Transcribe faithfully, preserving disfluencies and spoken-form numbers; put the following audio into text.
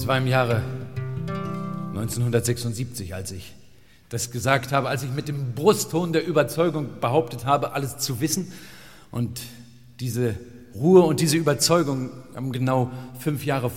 Das war im Jahre neunzehnhundertsechsundsiebzig, als ich das gesagt habe, als ich mit dem Brustton der Überzeugung behauptet habe, alles zu wissen. Und diese Ruhe und diese Überzeugung haben genau fünf Jahre